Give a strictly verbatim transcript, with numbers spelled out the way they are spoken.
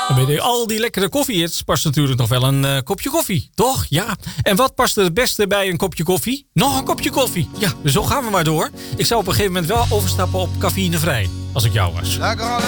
En bij al die lekkere koffiehits past natuurlijk nog wel een uh, kopje koffie. Toch? Ja. En wat past er het beste bij een kopje koffie? Nog een kopje koffie. Ja, dus zo gaan we maar door. Ik zou op een gegeven moment wel overstappen op cafeïnevrij. Als ik jou was.